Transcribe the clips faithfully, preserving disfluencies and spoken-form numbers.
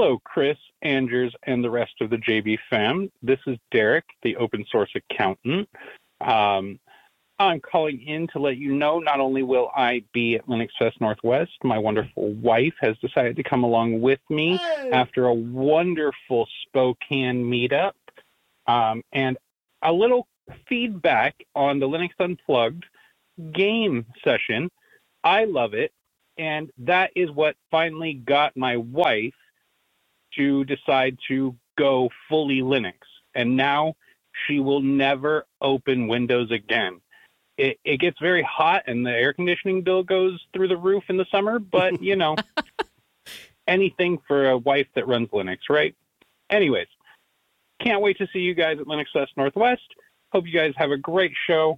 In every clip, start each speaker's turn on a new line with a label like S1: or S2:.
S1: Hello, Chris, Andrews, and the rest of the J B fam. This is Derek, the open source accountant. Um, I'm calling in to let you know not only will I be at Linux Fest Northwest, my wonderful wife has decided to come along with me hey. after a wonderful Spokane meetup. Um, and a little feedback on the Linux Unplugged game session. I love it. And that is what finally got my wife to decide to go fully Linux. And now she will never open Windows again. It, it gets very hot and the air conditioning bill goes through the roof in the summer, but, you know, anything for a wife that runs Linux, right? Anyways, can't wait to see you guys at Linux Fest Northwest. Hope you guys have a great show.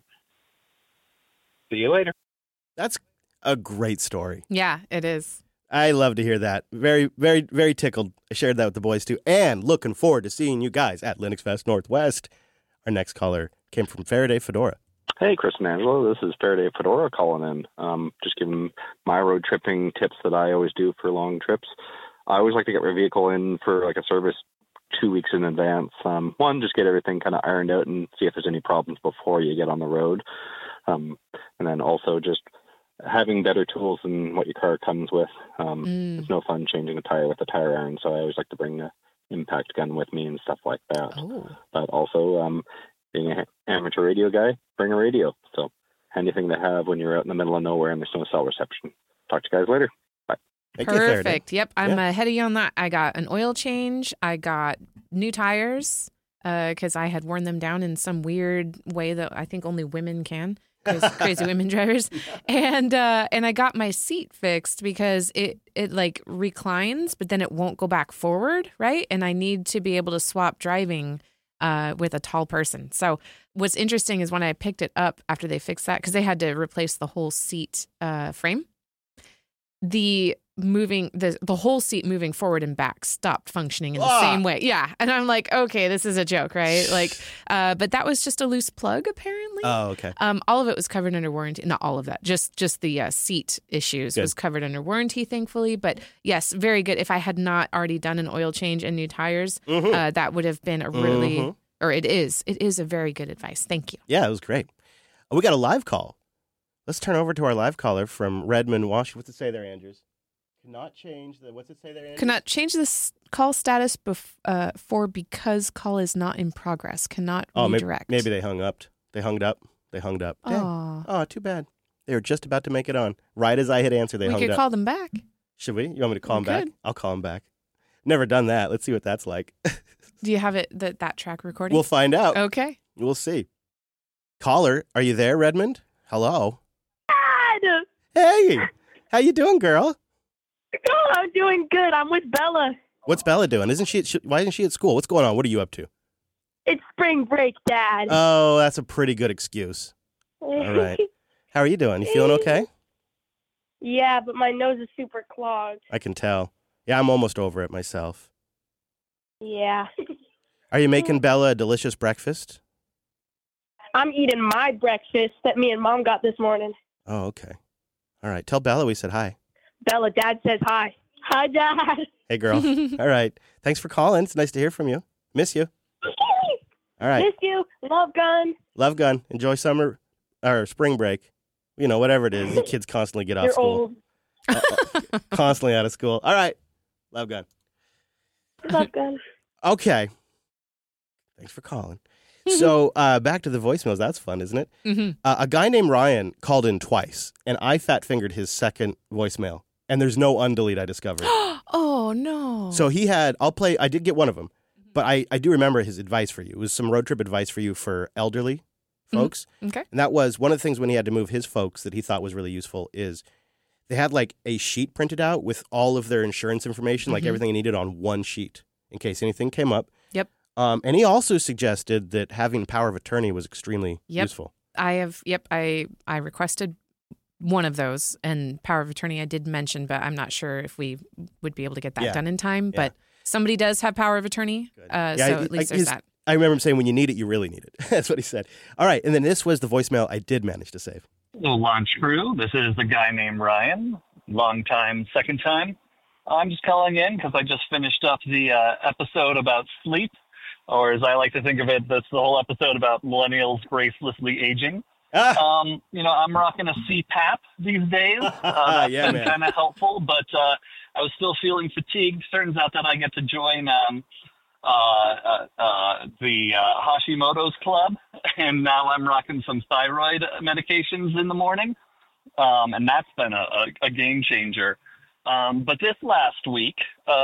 S1: See you later.
S2: That's a great story.
S3: Yeah, it is.
S2: I love to hear that. Very, very, very tickled. I shared that with the boys, too. And looking forward to seeing you guys at Linux Fest Northwest. Our next caller came from Faraday Fedora.
S4: Hey, Chris and Angelo. This is Faraday Fedora calling in. Um, just giving my road tripping tips that I always do for long trips. I always like to get my vehicle in for like a service two weeks in advance. Um, one, just get everything kind of ironed out and see if there's any problems before you get on the road. Um, and then also just having better tools than what your car comes with. Um, mm. It's no fun changing a tire with a tire iron, so I always like to bring the impact gun with me and stuff like that.
S3: Oh.
S4: But also, um, being an amateur radio guy, bring a radio. So anything to have when you're out in the middle of nowhere and there's no cell reception. Talk to you guys later. Bye.
S2: Thank
S3: Perfect.
S2: You,
S3: yep, I'm
S2: yeah.
S3: ahead of you on that. I got an oil change. I got new tires because uh, I had worn them down in some weird way that I think only women can. Crazy, crazy women drivers, and uh, and I got my seat fixed because it it like reclines, but then it won't go back forward, right? And I need to be able to swap driving uh, with a tall person. So what's interesting is when I picked it up after they fixed that, because they had to replace the whole seat uh, frame, the moving the the whole seat moving forward and back stopped functioning in the ah. same way. Yeah, and I'm like, okay, this is a joke, right? Like, uh, but that was just a loose plug, apparently.
S2: Oh, okay.
S3: Um, all of it was covered under warranty. Not all of that, just just the uh, seat issues good. was covered under warranty, thankfully. But yes, very good. If I had not already done an oil change and new tires, mm-hmm. uh, that would have been a really, mm-hmm. or it is, it is a very good advice. Thank you.
S2: Yeah, it was great. We got a live call. Let's turn over to our live caller from Redmond, Washington. What's it say there, Andrews? Cannot change the, what's it say there, Andrews?
S3: Cannot change the s- call status bef- uh, for because call is not in progress. Cannot
S2: oh,
S3: redirect.
S2: Maybe, maybe they hung up. They hung up. They hung up.
S3: Oh.
S2: Oh, too bad. They were just about to make it on. Right as I hit answer, they
S3: we
S2: hung up.
S3: We could call them back.
S2: Should we? You want me to call
S3: we
S2: them
S3: could.
S2: back? I'll call them back. Never done that. Let's see what that's like.
S3: Do you have it that that track recording?
S2: We'll find out.
S3: Okay.
S2: We'll see. Caller, are you there, Redmond? Hello.
S5: Dad!
S2: Hey, how you doing, girl?
S5: Oh, I'm doing good. I'm with Bella.
S2: What's Bella doing? Isn't she? At, why isn't she at school? What's going on? What are you up to?
S5: It's spring break, Dad.
S2: Oh, that's a pretty good excuse. All right. How are you doing? You feeling okay?
S5: Yeah, but my nose is super clogged.
S2: I can tell. Yeah, I'm almost over it myself.
S5: Yeah.
S2: Are you making Bella a delicious breakfast?
S5: I'm eating my breakfast that me and Mom got this morning.
S2: Oh, okay. All right. Tell Bella we said hi.
S5: Bella, Dad says hi. Hi, Dad.
S2: Hey, girl. All right. Thanks for calling. It's nice to hear from you. Miss you. All right.
S5: Miss you. Love gun.
S2: Love gun. Enjoy summer or spring break. You know, whatever it is. The kids constantly get off
S5: You're
S2: school.
S5: Old.
S2: Constantly out of school. All right. Love gun.
S5: Love gun.
S2: Okay. Thanks for calling. So uh, back to the voicemails. That's fun, isn't it?
S3: Mm-hmm.
S2: Uh, a guy named Ryan called in twice, and I fat-fingered his second voicemail. And there's no undelete I discovered.
S3: Oh, no.
S2: So he had, I'll play, I did get one of them, but I, I do remember his advice for you. It was some road trip advice for you for elderly folks.
S3: Mm-hmm. Okay.
S2: And that was one of the things when he had to move his folks that he thought was really useful is they had like a sheet printed out with all of their insurance information, mm-hmm. like everything they needed on one sheet in case anything came up.
S3: Yep.
S2: Um, and he also suggested that having power of attorney was extremely
S3: yep.
S2: useful.
S3: I have, yep, I, I requested one of those, and power of attorney I did mention, but I'm not sure if we would be able to get that
S2: yeah.
S3: done in time.
S2: Yeah.
S3: But somebody does have power of attorney, uh,
S2: yeah,
S3: so
S2: I,
S3: at least
S2: like
S3: there's
S2: his,
S3: that.
S2: I remember him saying, when you need it, you really need it. That's what he said. All right, and then this was the voicemail I did manage to save.
S6: Hello, launch crew. This is a guy named Ryan. Long time, second time. I'm just calling in because I just finished up the uh, episode about sleep, or as I like to think of it, that's the whole episode about millennials gracelessly aging. Um, you know, I'm rocking a C PAP these days. Uh, that's
S2: Yeah,
S6: been
S2: man.
S6: kind of helpful, but uh, I was still feeling fatigued. Turns out that I get to join um, uh, uh, uh, the uh, Hashimoto's Club, and now I'm rocking some thyroid medications in the morning, um, and that's been a, a, a game changer. Um, but this last week, uh,